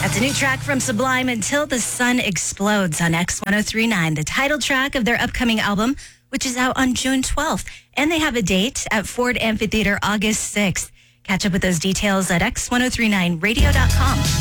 That's a new track from Sublime, Until the Sun Explodes, on X1039, the title track of their upcoming album, which is out on June 12th. And they have a date at Ford Amphitheater August 6th. Catch up with those details at x1039radio.com.